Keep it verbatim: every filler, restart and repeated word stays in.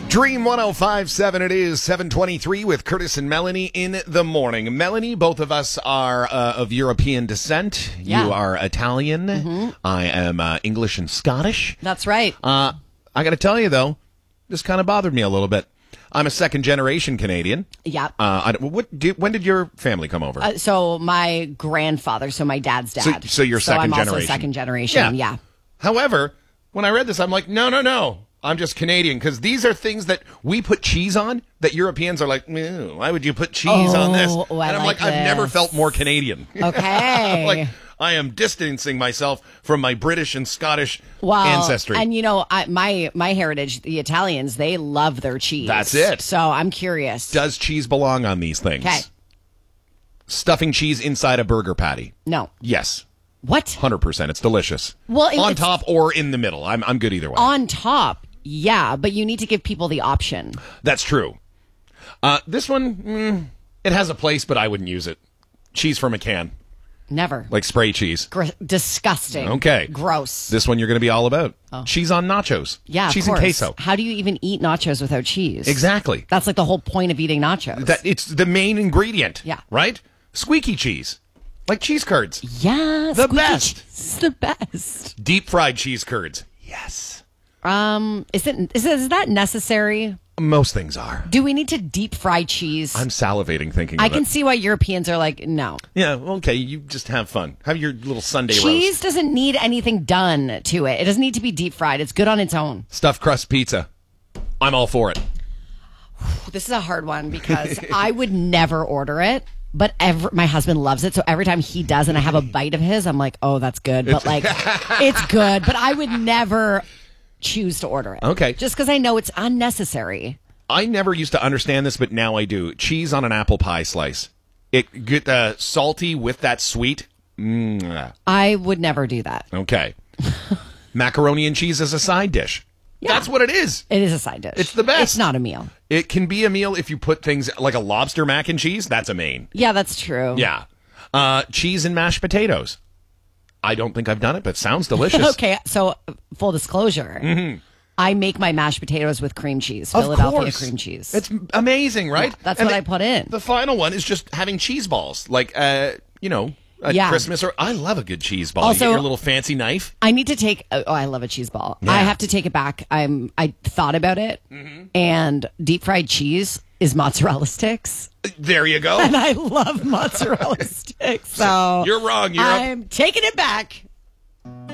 Dream one oh five point seven, it is seven twenty-three with Curtis and Melanie in the morning. Melanie, both of us are uh, of European descent. Yeah. You are Italian. Mm-hmm. I am uh, English and Scottish. That's right. Uh, I got to tell you, though, this kind of bothered me a little bit. I'm a second-generation Canadian. Yeah. Uh, I, what, do, when did your family come over? Uh, so my grandfather, so my dad's dad. So- so you're so second I'm also generation. second generation. Yeah. However, when I read this, I'm like, no, no, no. I'm just Canadian, because these are things that we put cheese on that Europeans are like, ew, why would you put cheese on this? Oh, I and I'm like like, I've never this. felt more Canadian. Okay. like, I am distancing myself from my British and Scottish Well, ancestry. and you know, I, my my heritage, the Italians, they love their cheese. That's it. So I'm curious. Does cheese belong on these things? Okay. Stuffing cheese inside a burger patty. No. Yes. What? one hundred percent. It's delicious. Well, it- on it's- top or in the middle. I'm I'm good either way. On top, yeah, but you need to give people the option. That's true. Uh, this one, mm, it has a place, but I wouldn't use it. Cheese from a can, Never. like spray cheese. Gr- disgusting. Okay. Gross. This one you're going to be all about. Cheese on nachos. yeah, of cheese course. and queso. How do you even eat nachos without cheese? Exactly. That's like the whole point of eating nachos. That it's the main ingredient. Yeah. Right? Squeaky cheese, like cheese curds. yeah, The squeaky best. cheese, the best. Deep fried cheese curds. Yes. Um, is it is, it, is that necessary? Most things are. Do we need to deep fry cheese? I'm salivating thinking. I of can it. see why Europeans are like, no. Yeah. Okay. You just have fun. Have your little Sunday Cheese roast. doesn't need anything done to it. It doesn't need to be deep fried. It's good on its own. Stuffed crust pizza. I'm all for it. This is a hard one because I would never order it, but every, my husband loves it. So every time he does and I have a bite of his, I'm like, oh, that's good. But like, it's good. But I would never choose to order it. Okay. Just because I know it's unnecessary. I never used to understand this, but now I do. Cheese on an apple pie slice. It get uh, salty with that sweet. Mm. I would never do that. Okay. Macaroni and cheese as a side dish. Yeah. That's what it is. It is a side dish. It's the best. It's not a meal. It can be a meal if you put things like a lobster mac and cheese. That's a main. Yeah, that's true. Yeah. Uh, cheese and mashed potatoes. I don't think I've done it, but it sounds delicious. Okay, so full disclosure. Mm-hmm. I make my mashed potatoes with cream cheese, Of Philadelphia course. cream cheese. It's amazing, right? Yeah, that's And what the- I put in. The final one is just having cheese balls, like uh, you know, at Yeah. Christmas. Or I love a good cheese ball. Also- you get your little fancy knife. I need to take. Oh, I love a cheese ball. Yeah. I have to take it back. I'm. I thought about it, Mm-hmm. and deep fried cheese is mozzarella sticks, There you go. and I love mozzarella sticks. So You're wrong, Europe. I'm taking it back.